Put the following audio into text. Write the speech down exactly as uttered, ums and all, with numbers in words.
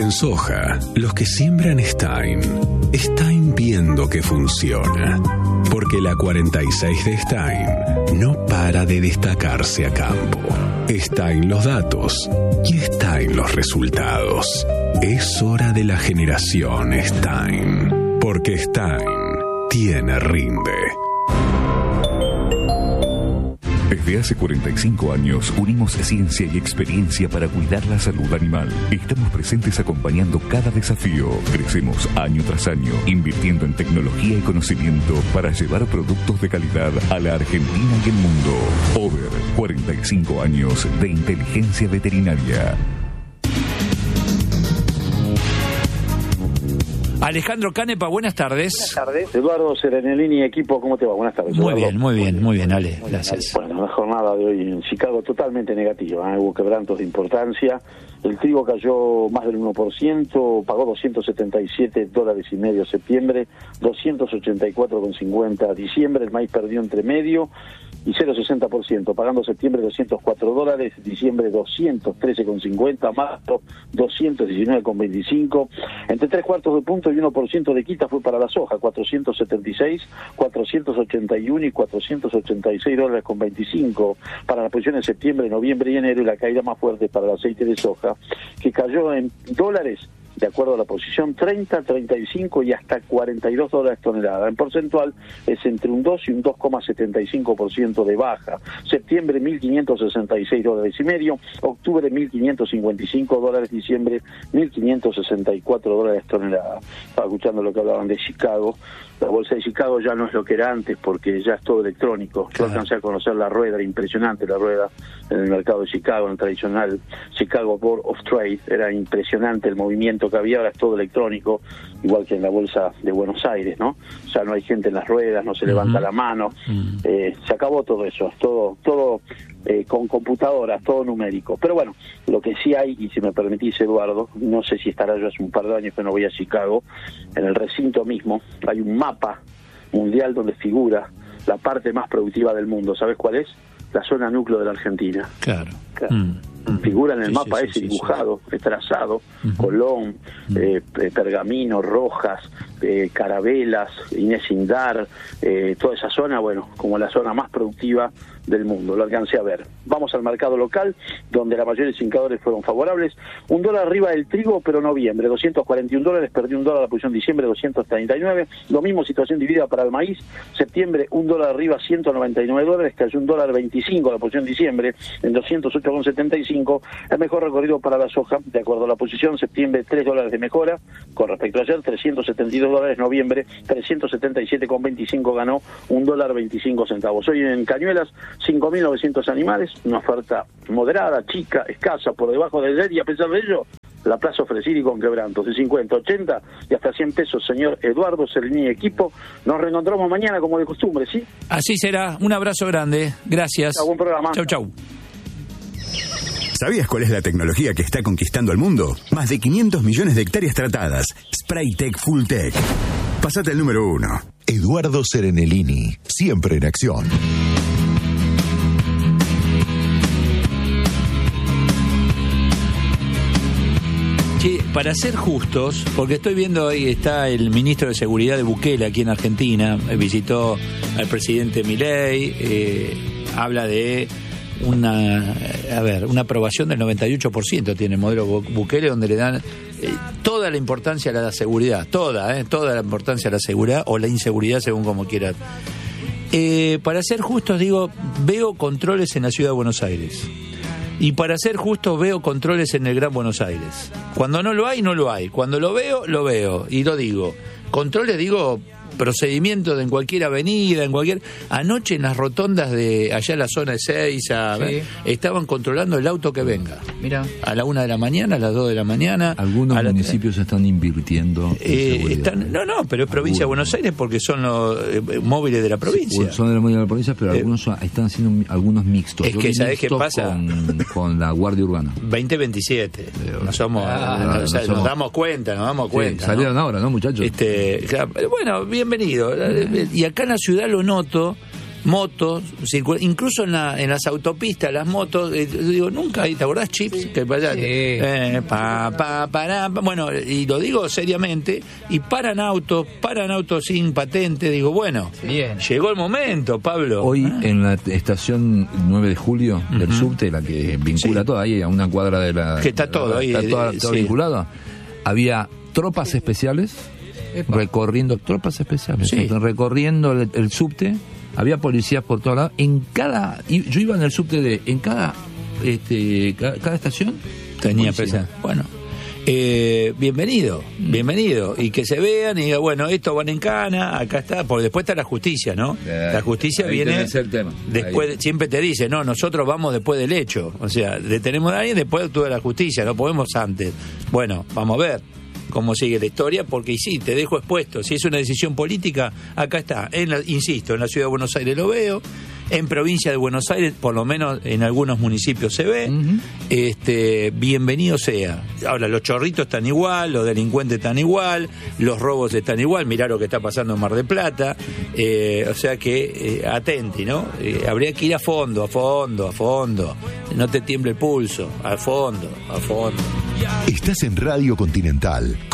En soja, los que siembran Stein, Stein viendo que funciona. Porque la cuarenta y seis de Stein no para de destacarse a campo. Stein los datos y Stein los resultados. Es hora de la generación Stein. Porque Stein tiene rinde. Desde hace cuarenta y cinco años unimos ciencia y experiencia para cuidar la salud animal. Estamos presentes acompañando cada desafío. Crecemos año tras año, invirtiendo en tecnología y conocimiento para llevar productos de calidad a la Argentina y el mundo. Over, cuarenta y cinco años de inteligencia veterinaria. Alejandro Canepa, buenas tardes. Buenas tardes. Eduardo Serenelini, equipo, ¿cómo te va? Buenas tardes. Muy Eduardo. bien, muy bien, muy bien, Ale, gracias. Bueno, la jornada de hoy en Chicago totalmente negativa, ¿eh? Hubo quebrantos de importancia. El trigo cayó más del uno por ciento, pagó doscientos setenta y siete dólares y medio septiembre, doscientos ochenta y cuatro con cincuenta diciembre, el maíz perdió entre medio y cero coma sesenta por ciento, pagando septiembre doscientos cuatro dólares, diciembre doscientos trece con cincuenta, marzo doscientos diecinueve con veinticinco, entre tres cuartos de punto y uno por ciento de quita fue para la soja, cuatrocientos setenta y seis, cuatrocientos ochenta y uno y cuatrocientos ochenta y seis dólares con veinticinco para la posición en septiembre, noviembre y enero, y la caída más fuerte para el aceite de soja, que cayó en dólares, de acuerdo a la posición, treinta, treinta y cinco y hasta cuarenta y dos dólares tonelada. En porcentual es entre un dos y un dos coma setenta y cinco por ciento de baja. Septiembre mil quinientos sesenta y seis dólares y medio, octubre mil quinientos cincuenta y cinco dólares, diciembre mil quinientos sesenta y cuatro dólares tonelada. Estaba escuchando lo que hablaban de Chicago. La bolsa de Chicago ya no es lo que era antes porque ya es todo electrónico. Yo alcancé a conocer la rueda, era impresionante la rueda en el mercado de Chicago, en el tradicional Chicago Board of Trade. Era impresionante el movimiento que había, ahora es todo electrónico, igual que en la bolsa de Buenos Aires, ¿no? O sea, no hay gente en las ruedas, no se levanta uh-huh. la mano, uh-huh. eh, se acabó todo eso, todo, todo eh, con computadoras, todo numérico. Pero bueno, lo que sí hay, y si me permitís, Eduardo, no sé si estará yo hace un par de años que no voy a Chicago, en el recinto mismo hay un mapa mundial donde figura la parte más productiva del mundo. ¿Sabes cuál es? La zona núcleo de la Argentina. Claro. claro. Mm. Figura en el sí, mapa sí, ese sí, dibujado, sí. trazado, uh-huh. Colón, uh-huh. eh, Pergamino, Rojas, eh, Carabelas, Inés Indar, eh, toda esa zona, bueno, como la zona más productiva del mundo, lo alcancé a ver. Vamos al mercado local, donde la mayoría de los indicadores fueron favorables. Un dólar arriba del trigo, pero noviembre, doscientos cuarenta y un dólares, perdió un dólar la posición diciembre, doscientos treinta y nueve. Lo mismo situación dividida para el maíz, septiembre un dólar arriba, ciento noventa y nueve dólares, cayó un dólar veinticinco la posición diciembre, en doscientos ocho con setenta y cinco. El mejor recorrido para la soja, de acuerdo a la posición, septiembre tres dólares de mejora, con respecto a ayer, trescientos setenta y dos dólares, noviembre, trescientos setenta y siete con veinticinco, ganó un dólar veinticinco centavos. Hoy en Cañuelas, cinco mil novecientos animales, una oferta moderada, chica, escasa, por debajo de ayer, y a pesar de ello, la plaza ofrecida y con quebrantos de cincuenta, ochenta y hasta cien pesos, señor Eduardo Serenini, equipo. Nos reencontramos mañana como de costumbre, ¿sí? Así será. Un abrazo grande. Gracias. Chau, buen programa. Chau, chau. ¿Sabías cuál es la tecnología que está conquistando el mundo? Más de quinientos millones de hectáreas tratadas. Spraytec Fulltech. Pasate el número uno. Eduardo Serenelini, siempre en acción. Sí, para ser justos, porque estoy viendo ahí está el ministro de Seguridad de Bukele aquí en Argentina, visitó al presidente Milei, eh, habla de una, a ver, una aprobación del noventa y ocho por ciento tiene el modelo Bukele, donde le dan eh, toda la importancia a la seguridad, toda, eh, toda la importancia a la seguridad o la inseguridad según como quieran. Eh, para ser justos digo, veo controles en la ciudad de Buenos Aires. Y para ser justo veo controles en el Gran Buenos Aires. Cuando no lo hay, no lo hay. Cuando lo veo, lo veo. Y lo digo. Controles, digo, procedimientos en cualquier avenida, en cualquier... Anoche en las rotondas de allá en la zona de Seiza, sí. estaban controlando el auto que venga. Mira. A la una de la mañana, a las dos de la mañana. Algunos la... municipios están invirtiendo en eh, están... No, no, pero es provincia de Buenos Aires porque son los eh, móviles de la provincia. Sí, son de la móviles de la provincia, pero eh, algunos son, están haciendo algunos mixtos. Es Yo que, ¿sabés qué pasa? Con, con la Guardia Urbana. veinte veintisiete. No somos... Ah, no, no, o sea, no somos... Nos damos cuenta, nos damos cuenta. Sí, salieron ¿no? ahora, ¿no, muchachos? Este, bueno, bienvenido. Y acá en la ciudad lo noto motos, circula, incluso en, la, en las autopistas, las motos, eh, digo, nunca, ¿te acordás, Chips? Sí. Que para allá, sí. eh, pa, pa, para, pa, bueno, y lo digo seriamente, y paran autos, paran autos sin patente, digo, bueno, bien. Llegó el momento, Pablo. Hoy ah. en la estación nueve de julio uh-huh. del subte, la que vincula sí. todo, ahí a una cuadra de la... Que está todo ahí. Está todo, todo sí. vinculado. Había tropas especiales Epa. recorriendo, tropas especiales, sí. recorriendo el, el subte. Había policías por todos lados. En cada, yo iba en el subte de, en cada, este, cada, cada estación tenía presencia. Bueno, eh, bienvenido, bienvenido, y que se vean y digan, bueno, estos van en cana, acá está, porque después está la justicia, ¿no? Eh, la justicia viene el tema. después, ahí. Siempre te dice, no, nosotros vamos después del hecho, o sea, detenemos a alguien, después actúa la justicia, no podemos antes. Bueno, vamos a ver cómo sigue la historia, porque y sí, te dejo expuesto. Si es una decisión política, acá está. En la, insisto, en la ciudad de Buenos Aires lo veo, en provincia de Buenos Aires, por lo menos en algunos municipios se ve. Uh-huh. Este, bienvenido sea. Ahora, los chorritos están igual, los delincuentes están igual, los robos están igual. Mirá lo que está pasando en Mar del Plata. Eh, o sea que, eh, atenti, ¿no? Eh, habría que ir a fondo, a fondo, a fondo. No te tiemble el pulso. A fondo, a fondo. Estás en Radio Continental.